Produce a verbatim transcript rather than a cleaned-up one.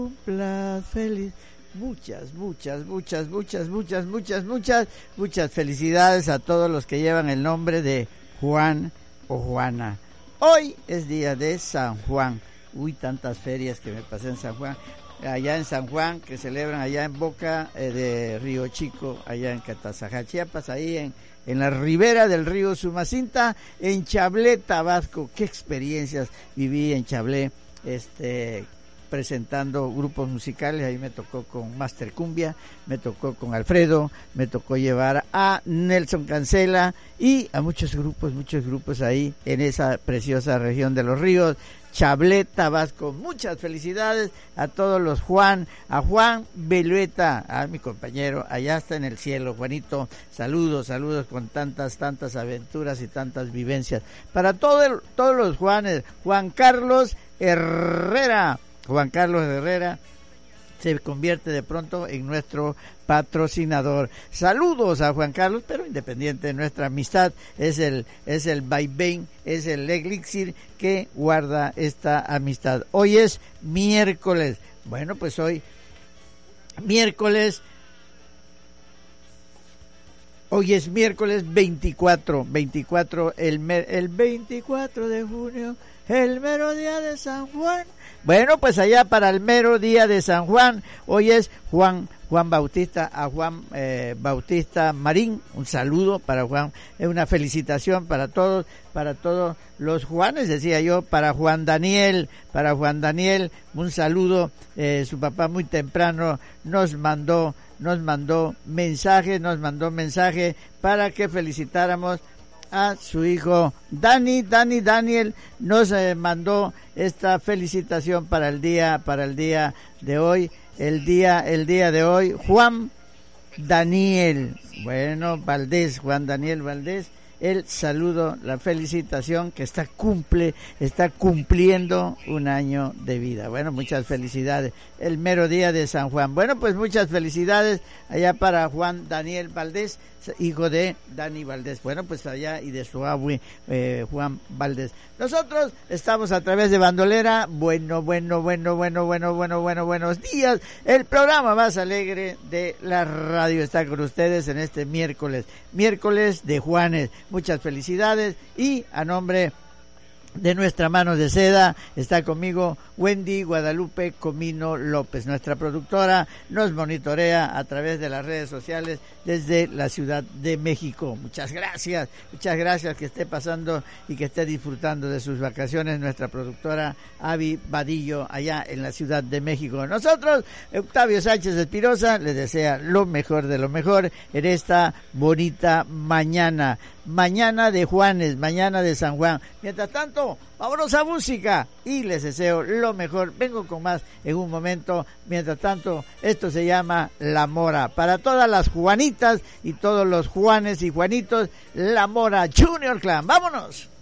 Cumpla feliz. Muchas, muchas, muchas, muchas, muchas, muchas, muchas, muchas felicidades a todos los que llevan el nombre de Juan o Juana. Hoy es día de San Juan. Uy, tantas ferias que me pasé en San Juan. Allá en San Juan, que celebran allá en Boca eh, de Río Chico, allá en Catazajá, Chiapas, ahí en, en la ribera del río Sumacinta, en Chablé, Tabasco. Qué experiencias viví en Chablé, este... presentando grupos musicales. Ahí me tocó con Master Cumbia, me tocó con Alfredo, me tocó llevar a Nelson Cancela y a muchos grupos, muchos grupos ahí en esa preciosa región de los ríos, Chablé, Tabasco. Muchas felicidades a todos los Juan, a Juan Belueta, a mi compañero, allá está en el cielo, Juanito, saludos, saludos con tantas, tantas aventuras y tantas vivencias. Para todo el, todos los Juanes, Juan Carlos Herrera, Juan Carlos Herrera se convierte de pronto en nuestro patrocinador. Saludos a Juan Carlos, pero independiente de nuestra amistad, es el es el vaivén, es el elixir que guarda esta amistad. Hoy es miércoles. Bueno, pues hoy miércoles Hoy es miércoles veinticuatro, veinticuatro el el veinticuatro de junio, el mero día de San Juan. Bueno, pues allá para el mero día de San Juan, hoy es Juan Juan Bautista, a Juan eh, Bautista Marín, un saludo para Juan, es una felicitación para todos, para todos los Juanes, decía yo, para Juan Daniel, para Juan Daniel, un saludo, eh, su papá muy temprano nos mandó, nos mandó mensaje, nos mandó mensaje para que felicitáramos a su hijo Dani, Dani Daniel nos eh, mandó esta felicitación para el día, para el día de hoy, el día, el día de hoy, Juan Daniel, bueno, Valdés, Juan Daniel Valdés, el saludo, la felicitación que está cumple, está cumpliendo un año de vida. Bueno, muchas felicidades, el mero día de San Juan. Bueno, pues muchas felicidades allá para Juan Daniel Valdés, hijo de Dani Valdés. Bueno, pues allá y de su abue, eh, Juan Valdés. Nosotros estamos a través de Bandolera. Bueno, bueno, bueno, bueno, bueno, bueno, bueno, buenos días. El programa más alegre de la radio está con ustedes en este miércoles, miércoles de Juanes. Muchas felicidades y a nombre de nuestra mano de seda está conmigo Wendy Guadalupe Comino López, nuestra productora, nos monitorea a través de las redes sociales desde la Ciudad de México. Muchas gracias, muchas gracias, que esté pasando y que esté disfrutando de sus vacaciones nuestra productora Avi Vadillo allá en la Ciudad de México. Nosotros, Octavio Sánchez Espirosa, les desea lo mejor de lo mejor en esta bonita mañana, mañana de Juanes, mañana de San Juan. Mientras tanto, vámonos a música y les deseo lo mejor. Vengo con más en un momento. Mientras tanto, esto se llama La Mora. Para todas las Juanitas y todos los Juanes y Juanitos, La Mora Junior Clan. ¡Vámonos!